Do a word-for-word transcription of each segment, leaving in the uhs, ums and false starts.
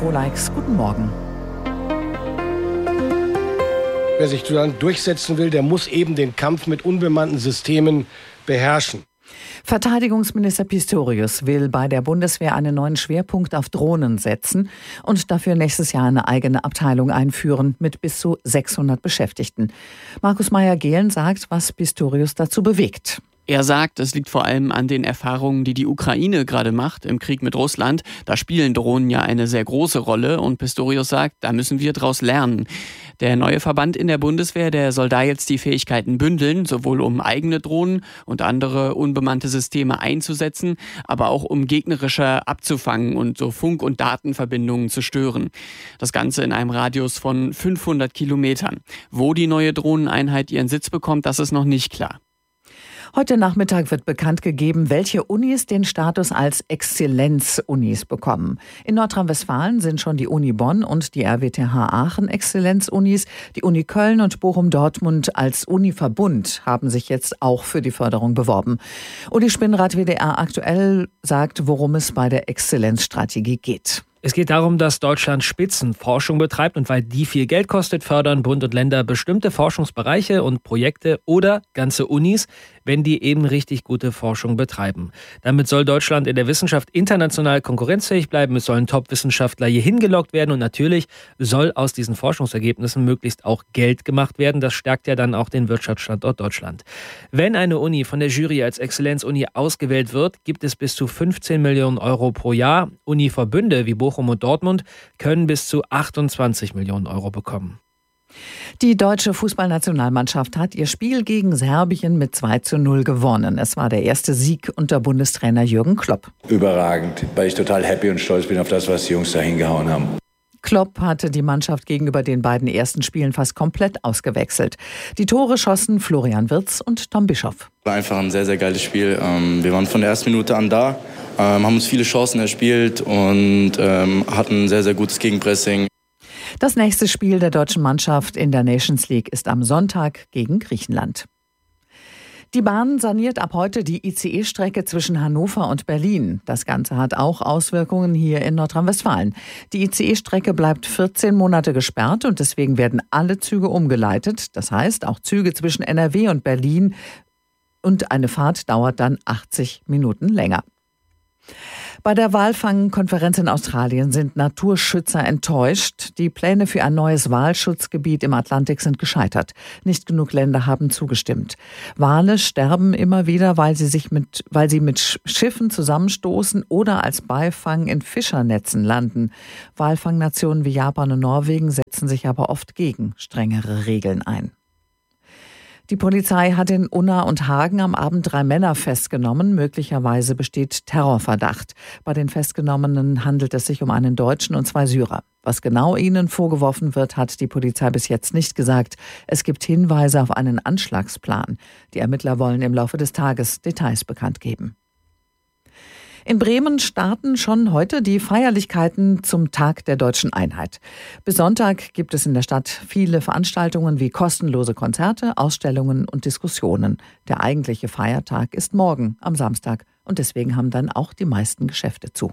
Frohleix, guten Morgen. Wer sich dann durchsetzen will, der muss eben den Kampf mit unbemannten Systemen beherrschen. Verteidigungsminister Pistorius will bei der Bundeswehr einen neuen Schwerpunkt auf Drohnen setzen und dafür nächstes Jahr eine eigene Abteilung einführen mit bis zu sechshundert Beschäftigten. Markus Meyer-Gehlen sagt, was Pistorius dazu bewegt. Er sagt, es liegt vor allem an den Erfahrungen, die die Ukraine gerade macht im Krieg mit Russland. Da spielen Drohnen ja eine sehr große Rolle und Pistorius sagt, da müssen wir draus lernen. Der neue Verband in der Bundeswehr, der soll da jetzt die Fähigkeiten bündeln, sowohl um eigene Drohnen und andere unbemannte Systeme einzusetzen, aber auch um gegnerische abzufangen und so Funk- und Datenverbindungen zu stören. Das Ganze in einem Radius von fünfhundert Kilometern. Wo die neue Drohneneinheit ihren Sitz bekommt, das ist noch nicht klar. Heute Nachmittag wird bekannt gegeben, welche Unis den Status als Exzellenz-Unis bekommen. In Nordrhein-Westfalen sind schon die Uni Bonn und die R W T H Aachen Exzellenz-Unis. Die Uni Köln und Bochum-Dortmund als Uni-Verbund haben sich jetzt auch für die Förderung beworben. Uli Spinnrad W D R aktuell sagt, worum es bei der Exzellenzstrategie geht. Es geht darum, dass Deutschland Spitzenforschung betreibt und weil die viel Geld kostet, fördern Bund und Länder bestimmte Forschungsbereiche und Projekte oder ganze Unis, wenn die eben richtig gute Forschung betreiben. Damit soll Deutschland in der Wissenschaft international konkurrenzfähig bleiben. Es sollen Top-Wissenschaftler hier hingelockt werden und natürlich soll aus diesen Forschungsergebnissen möglichst auch Geld gemacht werden. Das stärkt ja dann auch den Wirtschaftsstandort Deutschland. Wenn eine Uni von der Jury als Exzellenzuni ausgewählt wird, gibt es bis zu fünfzehn Millionen Euro pro Jahr. Univerbünde wie Bochum und Dortmund können bis zu achtundzwanzig Millionen Euro bekommen. Die deutsche Fußballnationalmannschaft hat ihr Spiel gegen Serbien mit zwei zu null gewonnen. Es war der erste Sieg unter Bundestrainer Jürgen Klopp. Überragend, weil ich total happy und stolz bin auf das, was die Jungs da hingehauen haben. Klopp hatte die Mannschaft gegenüber den beiden ersten Spielen fast komplett ausgewechselt. Die Tore schossen Florian Wirtz und Tom Bischoff. Einfach ein sehr, sehr geiles Spiel. Wir waren von der ersten Minute an da, haben uns viele Chancen erspielt und hatten ein sehr, sehr gutes Gegenpressing. Das nächste Spiel der deutschen Mannschaft in der Nations League ist am Sonntag gegen Griechenland. Die Bahn saniert ab heute die I C E-Strecke zwischen Hannover und Berlin. Das Ganze hat auch Auswirkungen hier in Nordrhein-Westfalen. Die I C E-Strecke bleibt vierzehn Monate gesperrt und deswegen werden alle Züge umgeleitet. Das heißt, auch Züge zwischen N R W und Berlin, und eine Fahrt dauert dann achtzig Minuten länger. Bei der Walfangkonferenz in Australien sind Naturschützer enttäuscht. Die Pläne für ein neues Walschutzgebiet im Atlantik sind gescheitert. Nicht genug Länder haben zugestimmt. Wale sterben immer wieder, weil sie sich mit, weil sie mit Schiffen zusammenstoßen oder als Beifang in Fischernetzen landen. Walfangnationen wie Japan und Norwegen setzen sich aber oft gegen strengere Regeln ein. Die Polizei hat in Unna und Hagen am Abend drei Männer festgenommen. Möglicherweise besteht Terrorverdacht. Bei den Festgenommenen handelt es sich um einen Deutschen und zwei Syrer. Was genau ihnen vorgeworfen wird, hat die Polizei bis jetzt nicht gesagt. Es gibt Hinweise auf einen Anschlagsplan. Die Ermittler wollen im Laufe des Tages Details bekannt geben. In Bremen starten schon heute die Feierlichkeiten zum Tag der Deutschen Einheit. Bis Sonntag gibt es in der Stadt viele Veranstaltungen wie kostenlose Konzerte, Ausstellungen und Diskussionen. Der eigentliche Feiertag ist morgen am Samstag und deswegen haben dann auch die meisten Geschäfte zu.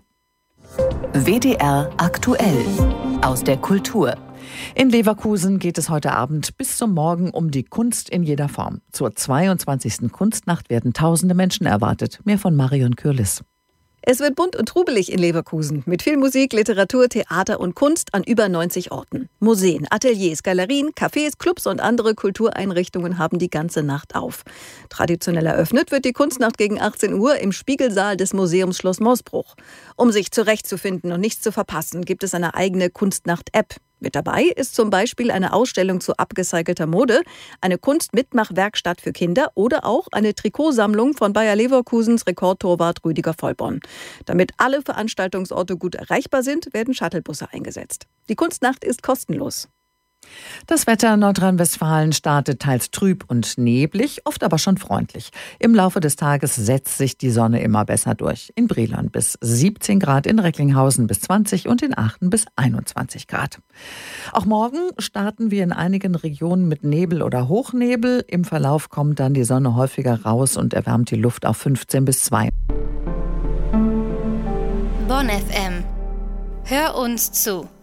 W D R aktuell aus der Kultur. In Leverkusen geht es heute Abend bis zum Morgen um die Kunst in jeder Form. Zur zweiundzwanzigsten Kunstnacht werden tausende Menschen erwartet. Mehr von Marion Kürlis. Es wird bunt und trubelig in Leverkusen mit viel Musik, Literatur, Theater und Kunst an über neunzig Orten. Museen, Ateliers, Galerien, Cafés, Clubs und andere Kultureinrichtungen haben die ganze Nacht auf. Traditionell eröffnet wird die Kunstnacht gegen achtzehn Uhr im Spiegelsaal des Museums Schloss Moosbruch. Um sich zurechtzufinden und nichts zu verpassen, gibt es eine eigene Kunstnacht-App. Mit dabei ist zum Beispiel eine Ausstellung zu upgecycelter Mode, eine Kunstmitmachwerkstatt für Kinder oder auch eine Trikotsammlung von Bayer Leverkusens Rekordtorwart Rüdiger Vollborn. Damit alle Veranstaltungsorte gut erreichbar sind, werden Shuttlebusse eingesetzt. Die Kunstnacht ist kostenlos. Das Wetter in Nordrhein-Westfalen startet teils trüb und neblig, oft aber schon freundlich. Im Laufe des Tages setzt sich die Sonne immer besser durch. In Brilon bis siebzehn Grad, in Recklinghausen bis zwanzig und in Aachen bis einundzwanzig Grad. Auch morgen starten wir in einigen Regionen mit Nebel oder Hochnebel. Im Verlauf kommt dann die Sonne häufiger raus und erwärmt die Luft auf fünfzehn bis zwei. Bonn F M. Hör uns zu.